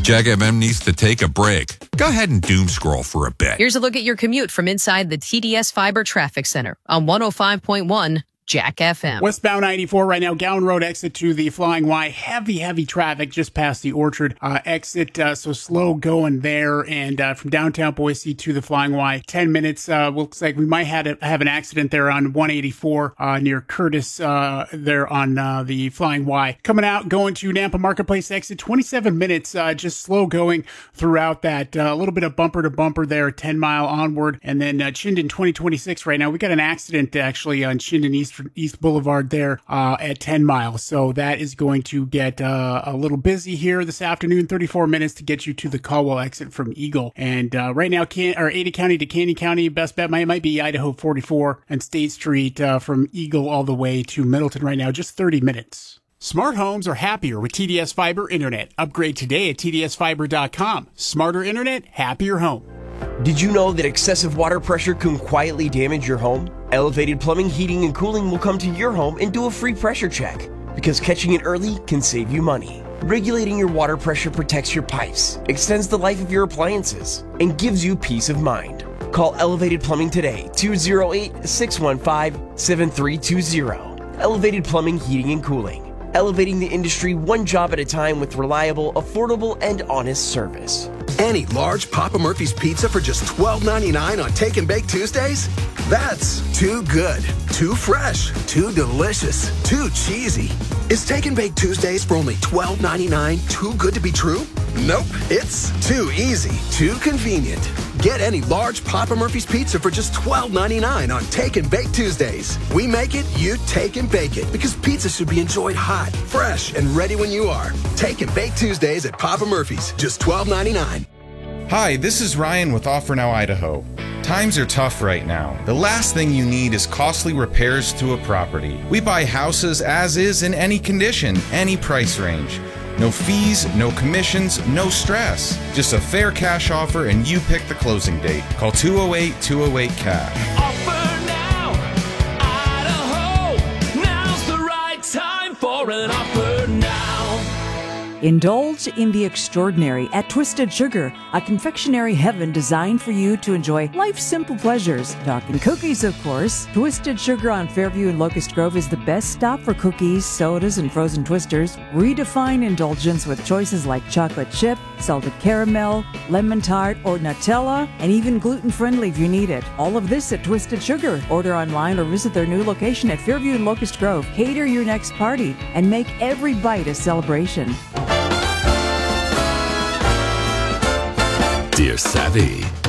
Jack FM needs to take a break. Go ahead and doom scroll for a bit. Here's a look at your commute from inside the TDS Fiber Traffic Center on 105.1 Jack FM. Westbound 94 right now, Gowan Road exit to the Flying Y. Heavy traffic just past the Orchard exit, so slow going there. And from downtown Boise to the Flying Y, 10 minutes. Looks like we might have an accident there on 184 near Curtis there on the Flying Y. Coming out, going to Nampa Marketplace exit, 27 minutes, just slow going throughout that. A little bit of bumper to bumper there, 10 mile onward. And then Chinden 2026 right now. We got an accident actually on Chinden East Boulevard there at 10 miles. So that is going to get a little busy here this afternoon. 34 minutes to get you to the Caldwell exit from Eagle. And right now, Ada County to Canyon County, best bet might be Idaho 44 and State Street from Eagle all the way to Middleton right now, just 30 minutes. Smart homes are happier with TDS Fiber Internet. Upgrade today at tdsfiber.com. Smarter internet, happier home. Did you know that excessive water pressure can quietly damage your home? Elevated Plumbing, Heating, and Cooling will come to your home and do a free pressure check, because catching it early can save you money. Regulating your water pressure protects your pipes, extends the life of your appliances, and gives you peace of mind. Call Elevated Plumbing today, 208-615-7320. Elevated Plumbing, Heating, and Cooling. Elevating the industry one job at a time with reliable, affordable, and honest service. Any large Papa Murphy's pizza for just $12.99 on Take and Bake Tuesdays? That's too good, too fresh, too delicious, too cheesy. Is Take and Bake Tuesdays for only $12.99 too good to be true? Nope, it's too easy, too convenient. Get any large Papa Murphy's pizza for just $12.99 on Take and Bake Tuesdays. We make it, you take and bake it, because pizza should be enjoyed hot, fresh, and ready when you are. Take and Bake Tuesdays at Papa Murphy's, just $12.99. Hi, this is Ryan with Offer Now Idaho. Times are tough right now. The last thing you need is costly repairs to a property. We buy houses as is in any condition, any price range. No fees, no commissions, no stress. Just a fair cash offer and you pick the closing date. Call 208-208-CASH. Offer Now, Idaho. Now's the right time for an offer now. Indulge in the extraordinary at Twisted Sugar, a confectionery heaven designed for you to enjoy life's simple pleasures. Talking cookies, of course. Twisted Sugar on Fairview and Locust Grove is the best stop for cookies, sodas, and frozen twisters. Redefine indulgence with choices like chocolate chip, salted caramel, lemon tart, or Nutella, and even gluten-friendly if you need it. All of this at Twisted Sugar. Order online or visit their new location at Fairview and Locust Grove. Cater your next party and make every bite a celebration. Dear Savvy.